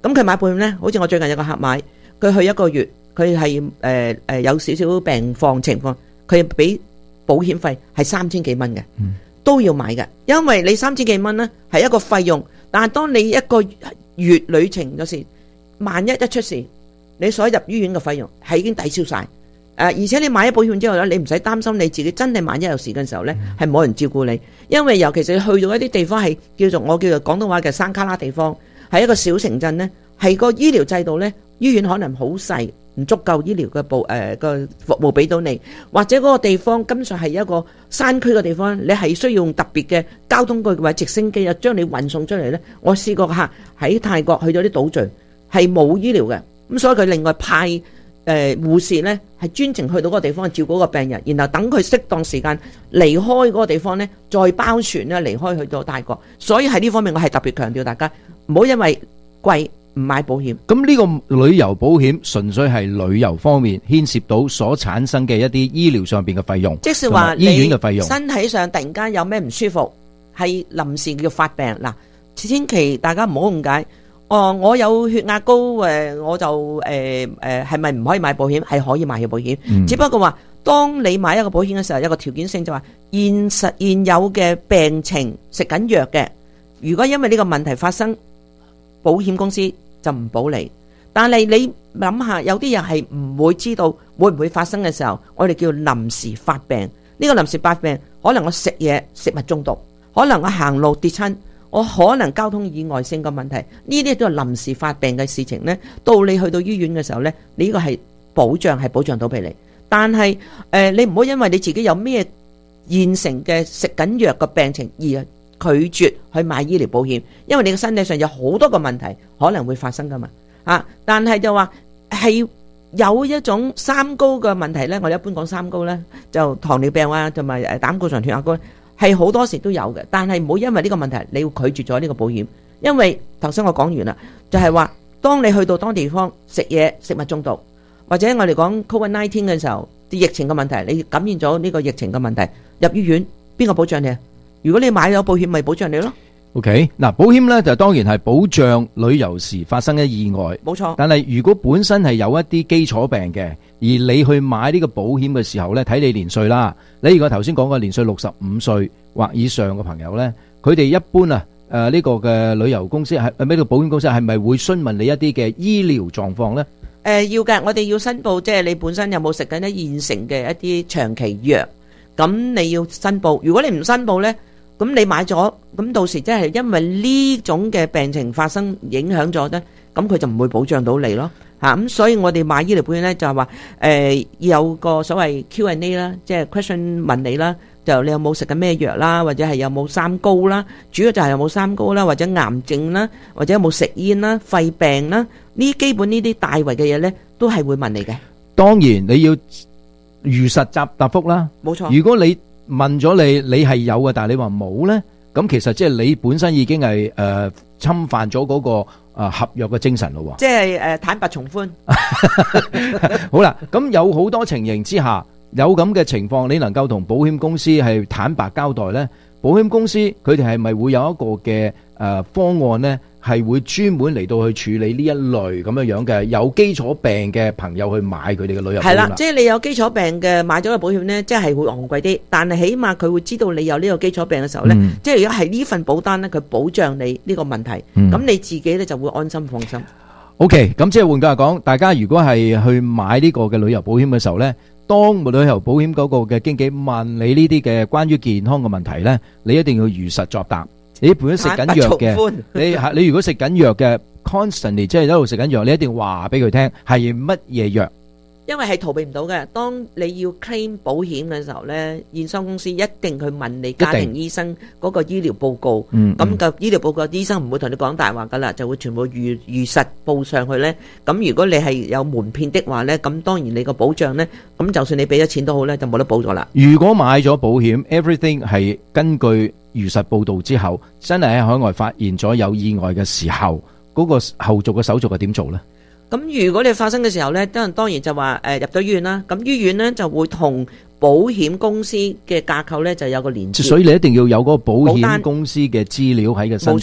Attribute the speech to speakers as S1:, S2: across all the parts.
S1: 咁佢買保險咧，好似我最近有個客買，佢去1個月，佢係有少少病況情況，佢俾保險費係3000幾蚊嘅，都要買嘅，因為你3000幾蚊咧係一個費用，但係當你1個月旅程嗰時，萬一出事，你所入醫院嘅費用係已經抵消晒。而且你買咗保險之後咧，你唔使擔心你自己真係萬一有事嘅時候咧，係冇人照顧你。因為尤其是去到一啲地方係叫做廣東話嘅山卡拉地方，係一個小城鎮咧，係個醫療制度咧，醫院可能好細，唔足夠醫療嘅個服務俾到你，或者嗰個地方根本上係一個山區嘅地方，你係需要用特別嘅交通工具或者直升機啊，將你運送出嚟咧。我試過嚇喺泰國去咗啲島嶼係冇醫療嘅，咁所以佢另外派護士咧係專程去到嗰個地方照顧個病人，然後等佢適當時間離開嗰個地方咧，再包船咧離開去到泰國。所以喺呢方面我係特別強調大家唔好因為貴唔買保險。
S2: 咁呢個旅遊保險純粹係旅遊方面牽涉到所產生嘅一啲醫療上邊嘅費用，
S1: 即是話
S2: 醫院嘅費用，
S1: 身體上突然間有咩唔舒服，係臨時叫發病嗱，千祈大家唔好誤解。我有血壓高，我就係咪唔可以買保險？係可以買嘅保險，只不過話當你買一個保險嘅時候，有個條件性就話現有嘅病情食緊藥嘅，如果因為呢個問題發生，保險公司就唔保你。但係你諗下，有啲人係唔會知道會唔會發生嘅時候，我哋叫臨時發病。呢個臨時發病，可能我食嘢食物中毒，可能我行路跌親，我可能交通意外性嘅問題，呢啲都係臨時發病嘅事情呢。到你去到醫院嘅時候呢，你呢個係保障到俾你。但係你唔好因為你自己有咩現成嘅食緊藥嘅病情而拒絕去買醫療保險，因為你嘅身體上有好多個問題可能會發生噶嘛。但係就話係有一種三高嘅問題呢，我哋一般講三高呢，就糖尿病啊，同埋膽固醇、血壓高，係好多時都有嘅。但係唔好因為呢個問題你要拒絕咗呢個保險，因為頭先我講完啦，就係話當你去到當地方食嘢食物中毒，或者我哋講 COVID-19 嘅時候，啲疫情嘅問題，你感染咗呢個疫情嘅問題入醫院，邊個保障你啊？如果你買咗保險，咪保障你咯。
S2: OK， 嗱，保險咧就當然係保障旅遊時發生嘅意外，
S1: 冇錯。
S2: 但係如果本身係有一啲基礎病嘅，而你去買呢個保險嘅時候咧，睇你年歲啦。你如果頭先講嘅年歲65歲或以上嘅朋友咧，佢哋一般呢個嘅旅遊公司係呢個保險公司係咪會詢問你一啲嘅醫療狀況咧？
S1: 要嘅，我哋要申報，即係你本身有冇食緊一現成嘅一啲長期藥，咁你要申報。如果你唔申報咧，咁你買咗，咁到時即係因為呢種嘅病情發生影響咗咧，咁佢就唔會保障到你咯。咁所以我哋買醫療保險咧就係話有個所謂 Q&A 啦，即係 question 問你啦，就你有冇食緊咩藥啦，或者係有冇三高啦，主要就係有冇三高啦，或者癌症啦，或者有冇食煙啦、肺病啦，呢基本呢啲大圍嘅嘢咧都係會問你嘅。
S2: 當然你要如實答覆啦。
S1: 冇錯。
S2: 如果你問咗你係有嘅，但係你話冇咧，咁其實即係你本身已經係侵犯咗嗰個合約嘅精神咯。
S1: 即係坦白從寬。
S2: 好啦，咁有好多情形之下，有咁嘅情況，你能夠同保險公司係坦白交代咧？保險公司佢哋係咪會有一個嘅方案咧？係會專門嚟到去處理呢一類咁樣樣嘅有基礎病嘅朋友去買佢哋嘅旅遊保險。係啦，
S1: 即係你有基礎病嘅買咗個保險咧，即係會昂貴啲，但係起碼佢會知道你有呢個基礎病嘅時候咧，即係如果係呢份保單咧，佢保障你呢個問題，咁你自己咧就會安心放心。
S2: OK， 咁即係換句話講，大家如果係去買呢個嘅旅遊保險嘅時候咧，當旅遊保險嗰個嘅經紀問你呢啲嘅關於健康嘅問題咧，你一定要如實作答。你本身食緊藥嘅，你如果食緊藥嘅 constantly 即係一路食緊藥，你一定要話俾佢聽係乜嘢藥。
S1: 因為係逃避唔到嘅，當你要 claim 保險嘅時候咧，驗收公司一定去問你家庭醫生嗰個醫療報告。咁個醫療報告，醫生唔會同你講大話噶啦，就會全部如實報上去咧。咁如果你係有瞞騙的話咧，咁當然你個保障咧，咁就算你俾咗錢都好咧，就冇得保咗啦。
S2: 如果買咗保險 ，everything 係根據如實報道之後，真係喺海外發現咗有意外嘅時候，嗰個後續嘅手續係點做咧？
S1: 咁如果你發生嘅時候咧，當然就話入咗醫院啦。咁醫院咧就會同保險公司嘅架構咧就有個連接。
S2: 所以你一定要有嗰個保險公司嘅資料喺個身度。冇錯，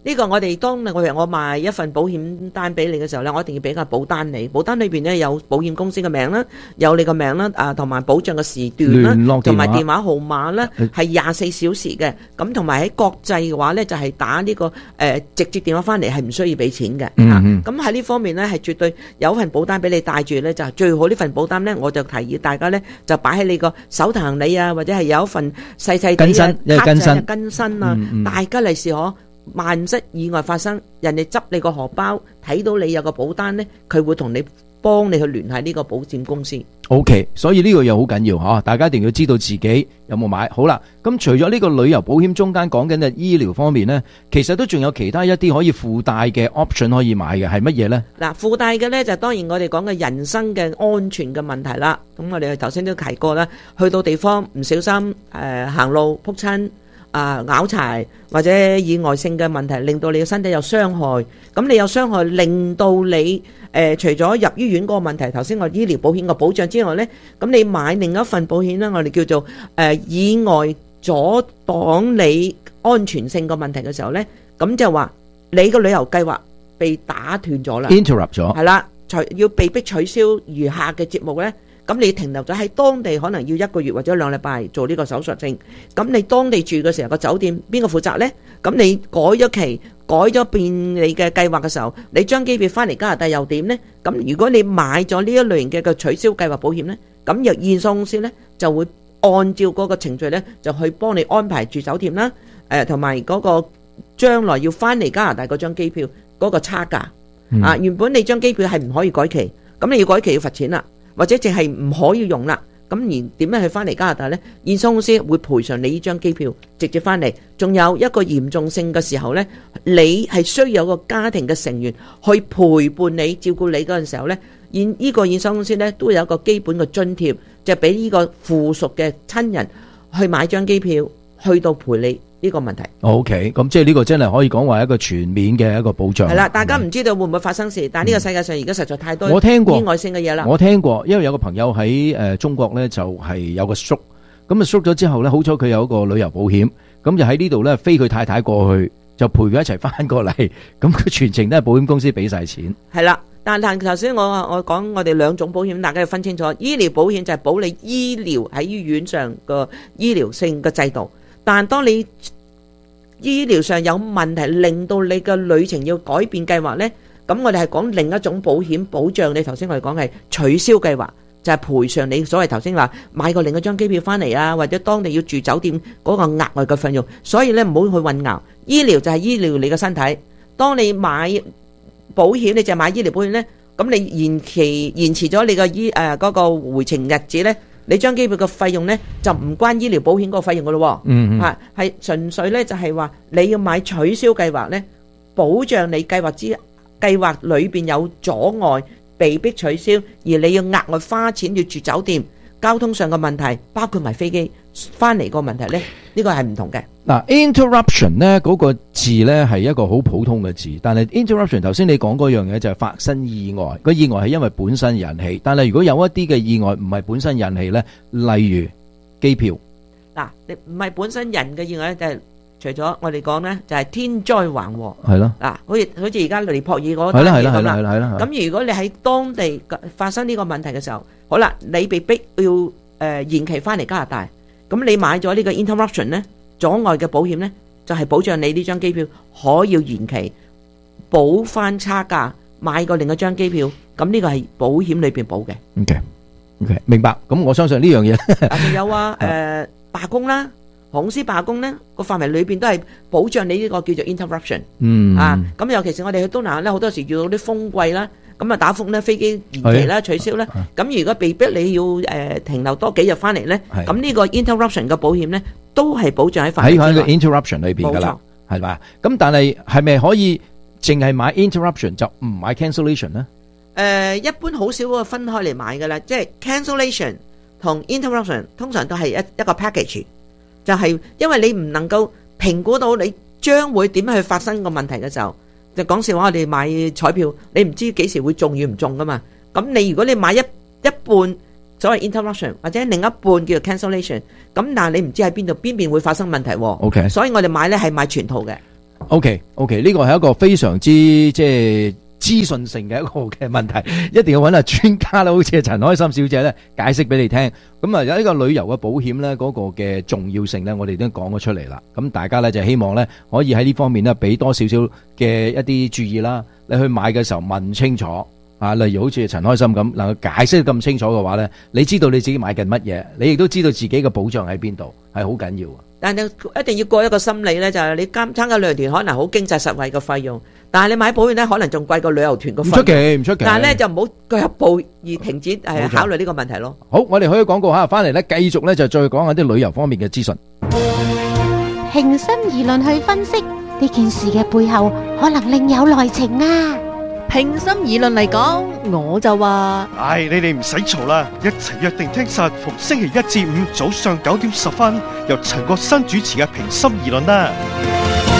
S1: 呢個我哋當我賣一份保險單俾你嘅時候咧，我一定要俾個保單你。保單裏邊咧有保險公司嘅名啦，有你個名啦，同埋保障嘅時段啦，同埋電話號碼啦，係24小時嘅。咁同埋喺國際嘅話咧，就係打呢個直接電話翻嚟係唔需要俾錢嘅。咁喺呢方面咧係絕對有份保單俾你帶住咧，就係最好呢份保單咧，我就提議大家咧就擺喺你個手提行李啊，或者係有一份細細啲嘅更新啊，大吉利是可。萬一意外發生，人哋執你個荷包，睇到你有個保單呢，佢會同你幫你去聯繫呢個保險公司。
S2: OK， 所以呢個又好緊要吓，大家一定要知道自己有冇買。好啦，咁除咗呢個旅遊保險中間講緊嘅醫療方面呢，其實都仲有其他一啲可以附帶嘅 option 可以買嘅，係乜嘢呢？嗱，附帶嘅呢就當然我哋講嘅人身嘅安全嘅問題啦。咁我哋頭先都提過啦，去到地方唔小心行路撲親。拗柴或者意外性嘅問題，令到你嘅身體有傷害。咁你有傷害，令到你除咗入醫院嗰個問題，頭先我醫療保險嘅保障之外呢，咁你買另一份保險呢，我哋叫做意外阻擋你安全性嘅問題嘅時候呢，咁就話你個旅遊計劃被打斷咗啦 ，interrupt 咗，係啦，要被逼取消餘下嘅節目呢。咁你停留咗喺當地，可能要1個月或者2禮拜做呢個手術症。咁你當地住嘅時候個酒店邊個負責呢？咁你改咗期，改咗變你嘅計劃嘅時候，你將機票翻嚟加拿大又點呢？咁如果你買咗呢一類型嘅個取消計劃保險呢，咁由驗收公司呢就會按照嗰個程序呢，就去幫你安排住酒店啦，同埋嗰個將來要翻嚟加拿大嗰張機票嗰個差價。原本你張機票係唔可以改期，咁你要改期要罰錢啦。或者淨係唔可以用啦，咁而點樣去翻嚟加拿大呢？驗收公司會賠償你呢張機票直接翻嚟。仲有一個嚴重性嘅時候呢，你係需要有個家庭嘅成員去陪伴你照顧你嗰陣時候呢，呢個驗收公司呢都有一個基本嘅津貼，就俾呢個附屬嘅親人去買張機票去到陪你。呢個問題 OK， 咁即係呢個真係可以講話一個全面嘅一個保障。係啦，大家唔知道會唔會發生事，但係呢個世界上而家實在太多意外性嘅嘢啦。我聽過，因為有個朋友喺中國咧，就係有個 stroke，咁啊 stroke咗之後咧，好彩佢有一個旅遊保險，咁就喺呢度咧飛佢太太過去，就陪佢一齊翻過嚟，咁佢全程都係保險公司俾晒錢。係啦，但頭先我講我哋兩種保險，大家要分清楚。醫療保險就係保你醫療喺醫院上個醫療性嘅制度。但當你醫療上有問題，令到你嘅旅程要改變計劃呢，咁我哋係講另一種保險保障你。頭先我哋講係取消計劃，就係賠償你所謂頭先話買過另一張機票翻嚟啊，或者當地要住酒店嗰個額外嘅費用。所以呢，唔好去混淆，醫療就係醫療你嘅身體。當你買保險，你就買醫療保險呢，咁你延遲咗你嘅嗰個回程日子呢，你張機票嘅費用呢，就唔關醫療保險嗰個費用噶咯，係純粹呢，就係話你要買取消計劃呢，保障你計劃裏邊有阻礙，被逼取消，而你要額外花錢要住酒店，交通上嘅問題，包括埋飛機翻嚟個問題呢，呢個係唔同嘅。嗱 ，interruption 呢嗰個字呢係一個好普通嘅字，但係 interruption 頭先你講嗰樣嘢就係發生意外，個意外係因為本身引起，但係如果有一啲嘅意外唔係本身引起呢，例如機票，嗱，你唔係本身人嘅意外咧，就係除咗我哋講呢，就係天災橫禍，係咯，嗱，好似而家尼泊爾嗰單嘢咁啦，咁如果你喺當地發生呢個問題嘅時候，好啦，你被逼要延期翻嚟加拿大，咁你買咗呢個 interruption 呢，阻礙嘅保險呢，就係保障你呢張機票可以延期，補翻差價，買過另一張機票，咁呢個係保險裏邊保嘅。OK，明白。咁我相信呢樣嘢。仲有罷工啦，航空公司罷工呢個範圍裏邊都係保障你呢個叫做 interruption。咁尤其是我哋去東南亞咧，好多時遇到啲風季啦。咁啊打風咧，飛機延期啦，取消啦。咁如果被逼你要停留多幾日翻嚟咧，咁呢個 interruption 嘅保險咧，都係保障喺範圍喺個 interruption 裏邊噶啦，係嘛？咁但係係咪可以淨係買 interruption 就唔買 cancellation 咧？一般好少會分開嚟買噶啦，即係 cancellation 同 interruption 通常都係一個 package，就係因為你唔能夠評估到你將會點樣去發生個問題嘅時候。就講笑話，我哋買彩票，你唔知幾時會中與唔中噶嘛？咁你如果你買一半所謂 interruption 或者另一半叫做 cancellation，咁但係你唔知喺邊邊會發生問題。OK， 所以我哋買咧係買全套嘅。 OK，呢個係一個非常之即係資訊性嘅一個嘅問題，一定要揾下專家啦，好似陳開心小姐咧解釋俾你聽。咁啊，有呢個旅遊嘅保險咧，嗰個嘅重要性咧，我哋都講咗出嚟啦。咁大家咧就希望咧可以喺呢方面咧俾多少少嘅一啲注意啦。你去買嘅時候問清楚啊，例如好似陳開心咁能夠解釋得咁清楚嘅話咧，你知道你自己買緊乜嘢，你亦都知道自己嘅保障喺邊度，係好緊要啊。
S1: 但係一定要過一個心理咧，就係你參加旅遊團可能好經濟實惠嘅費用，但係你買保險咧可能仲貴過旅遊團嘅費用。唔出奇。但係咧就唔好腳一步而停止考慮呢個問題咯。
S2: 好，我哋可以廣告下，翻嚟咧繼續咧就再講下啲旅遊方面嘅資訊。
S3: 平心而論去分析呢件事嘅背後，可能另有內情啊！
S4: 平心而論嚟講，我就話，
S5: 你哋唔使嘈啦，一齊約定聽實逢星期一至五早上9點10分，由陳國新主持嘅平心而論啦。